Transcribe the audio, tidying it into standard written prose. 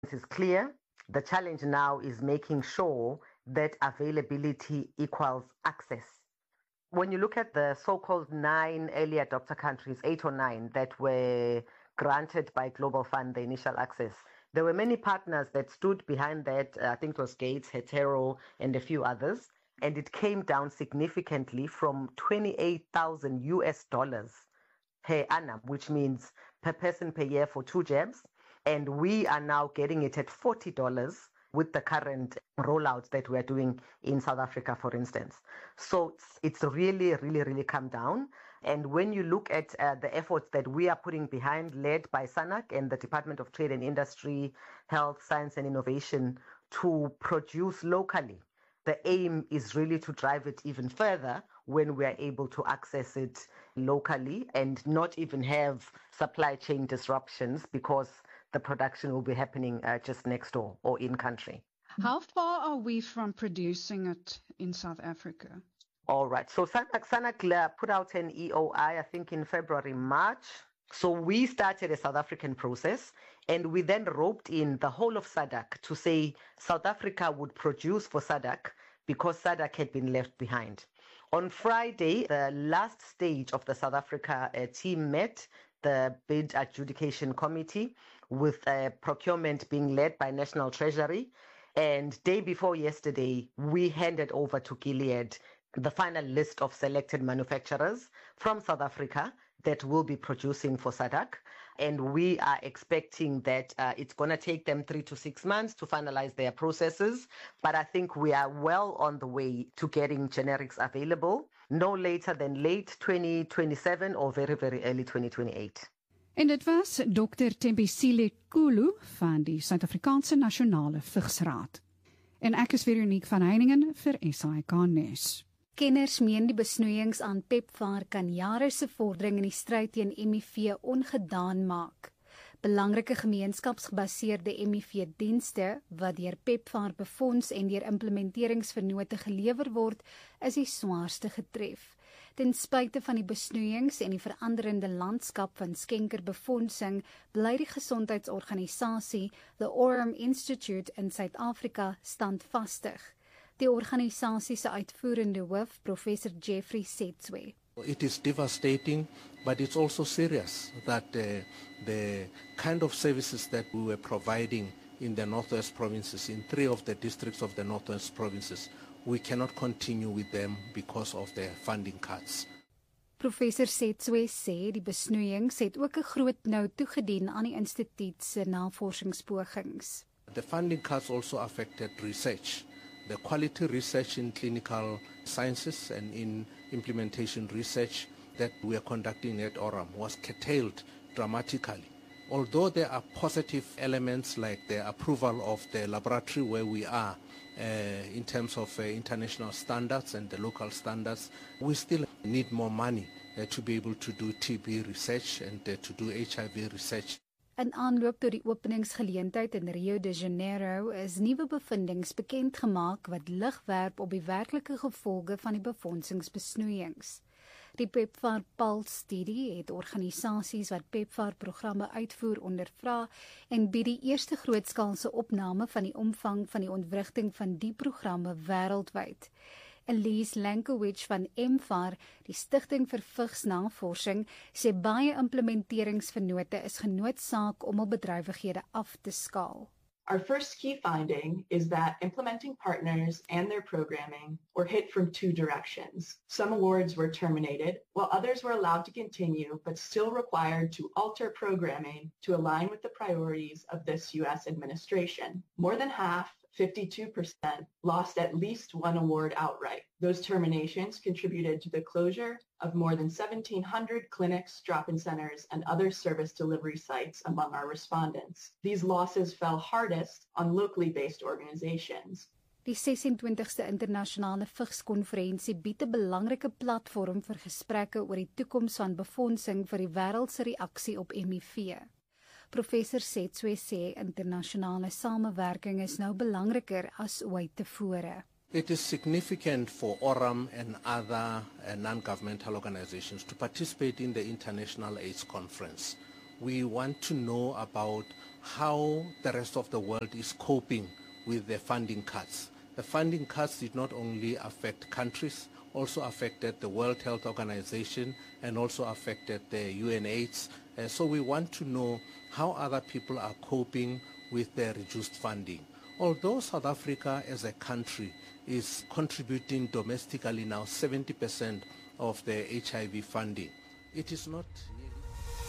is clear. The challenge now is making sure that availability equals access. When you look at the so-called 9 early adopter countries, 8 or 9 that were granted by Global Fund the initial access, there were many partners that stood behind that. I think it was Gates, Hetero, and a few others. And it came down significantly from $28,000 per annum, which means per person per year for 2 jabs. And we are now getting it at $40 with the current rollouts that we're doing in South Africa, for instance. So it's really, really, really come down. And when you look at the efforts that we are putting behind, led by SANAC and the Department of Trade and Industry, Health, Science and Innovation, to produce locally, the aim is really to drive it even further when we are able to access it locally and not even have supply chain disruptions because the production will be happening just next door or in country. How far are we from producing it in South Africa? All right. So SANAC put out an EOI, I think in February, March. So we started a South African process and we then roped in the whole of SADC to say South Africa would produce for SADC because SADC had been left behind. On Friday, the last stage of the South Africa team met, the bid adjudication committee, with procurement being led by National Treasury. And day before yesterday, we handed over to Gilead the final list of selected manufacturers from South Africa that will be producing for SADC. And we are expecting that it's going to take them 3 to 6 months to finalize their processes. But I think we are well on the way to getting generics available, no later than late 2027 or very, very early 2028. En dit was Dr. Thembisile Kulu van die Suid-Afrikaanse Nasionale Vigsraad. En ek is Veronique van Heiningen vir SAK Nuus. Kenners meen die besnoeiings aan PEPFAR kan jare se vordering in die stryd teen HIV ongedaan maak. Belangrike gemeenskapsgebaseerde HIV-dienste wat deur PEPFAR befonds en deur implementeringsvernote gelewer word, is die swaarste getref. Ten spyte van die besnoeiings en die veranderende landskap van skenkerbefondsing, bly die gesondheidsorganisasie, the Aurum Institute in Suid-Afrika, standvastig. Die organisasie se uitvoerende hoof, Professor Jeffrey Setswe. It is devastating, but it's also serious that the kind of services that we were providing in the Northwest provinces, in 3 of the districts of the Northwest provinces, we cannot continue with them because of the funding cuts. Professor Setswe sê die besnoeiings het ook 'n groot nou toegedien aan die instituut se navorsingspogings. The funding cuts also affected research. The quality research in clinical sciences and in implementation research that we are conducting at Aurum was curtailed dramatically. Although there are positive elements like the approval of the laboratory where we are in terms of international standards and the local standards, we still need more money to be able to do TB research and to do HIV research. In aanloop tot die openingsgeleentheid in Rio de Janeiro is nuwe bevindinge bekend gemaak wat lig werp op die werklike gevolge van die befondsingsbesnoeiings. Die PEPFAR Pulse-studie het organisasies wat PEPFAR-programme uitvoer ondervra en bied die eerste grootskaalse opname van die omvang van die ontwrigting van die programme wêreldwyd. Elise Lankowitz van MFAR, die Stichting vir Vigsnavorsing, sê baie implementeringsvernote is genoodsaak om hul bedrywighede af te skaal. Our first key finding is that implementing partners and their programming were hit from 2 directions. Some awards were terminated, while others were allowed to continue, but still required to alter programming to align with the priorities of this U.S. administration. More than half, 52%, lost at least 1 award outright. Those terminations contributed to the closure of more than 1,700 clinics, drop-in centers, and other service delivery sites among our respondents. These losses fell hardest on locally based organizations. Die 26ste internasionale vigskonferensie bied 'n belangrike platform vir gesprekke oor die toekoms van befondsing vir die wêreld se reaksie op HIV. Professor Setswe sê internasionale samewerking is nou belangriker as ooit tevore. It is significant for Aurum and other non-governmental organizations to participate in the International AIDS Conference, we want to know about how the rest of the world is coping with the funding cuts. The funding cuts did not only affect countries, also affected the World Health Organization and also affected the UNAIDS. So we want to know how other people are coping with their reduced funding. Although South Africa as a country is contributing domestically now 70% of the HIV funding, it is not